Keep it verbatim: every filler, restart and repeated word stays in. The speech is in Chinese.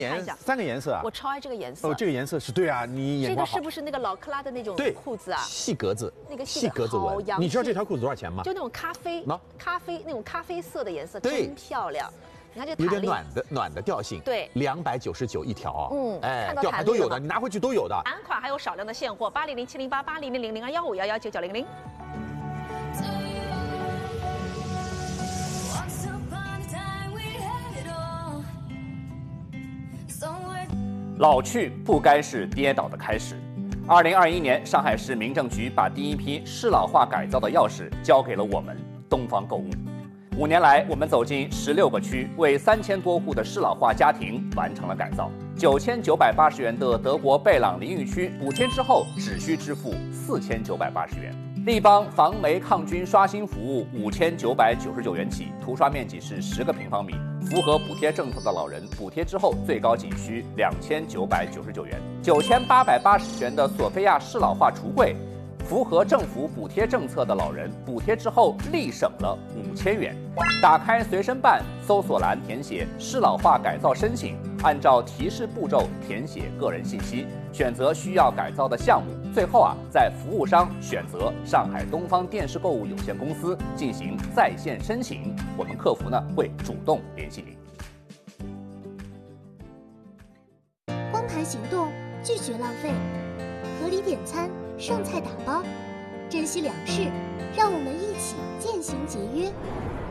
颜三个颜色啊， 我超爱这个颜色。 哦，这个颜色是对啊，你眼光好。 这个是不是那个老克拉的那种裤子啊？ 细格子， 那个细格子纹。你知道这条裤子多少钱吗？ 就那种咖啡，咖啡那种咖啡色的颜色，真漂亮。你看这有点暖的暖的调性， 对， 两百九十九一条啊， 嗯， 哎，吊牌都有的，你拿回去都有的。 韩款还有少量的现货，八零零七零八八零零零零二幺五幺幺九九零零。 老去不该是跌倒的开始。二零二一年，上海市民政局把第一批适老化改造的钥匙交给了我们东方购物。五年来，我们走进十六个区，为三千多户的适老化家庭完成了改造。九千九百八十元的德国贝朗淋浴区补贴之后，只需支付四千九百八十元。立邦防霉抗菌刷新服务五千九百九十九元起，涂刷面积是十个平方米。符合补贴政策的老人，补贴之后最高仅需两千九百九十九元。九千八百八十元的索菲亚适老化橱柜，符合政府补贴政策的老人，补贴之后立省了五千元。打开随身办，搜索栏填写适老化改造申请，按照提示步骤填写个人信息，选择需要改造的项目。最后啊，在服务商选择上海东方电视购物有限公司进行在线申请，我们客服呢会主动联系您。 光盘行动，拒绝浪费，合理点餐，剩菜打包，珍惜粮食，让我们一起渐行节约。